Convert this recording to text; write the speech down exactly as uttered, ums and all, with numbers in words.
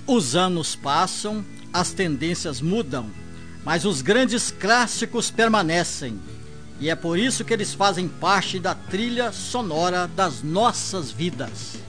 Os anos passam, as tendências mudam, mas os grandes clássicos permanecem. E é por isso que eles fazem parte da trilha sonora das nossas vidas.